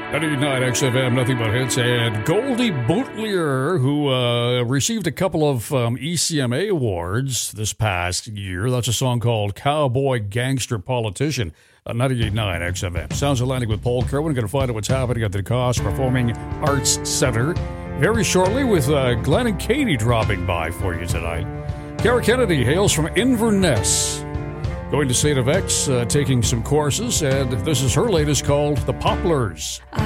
99 XFM, nothing but hits, and Goldie Boutlier, who received a couple of ECMA awards this past year. That's a song called Cowboy Gangster Politician. 98.9 XFM. Sounds Atlantic with Paul Kerwin. Going to find out what's happening at the DeKalb Performing Arts Center very shortly with Glenn and Katie dropping by for you tonight. Kara Kennedy hails from Inverness. Going to St. of X, taking some courses, and this is her latest called The Poplars.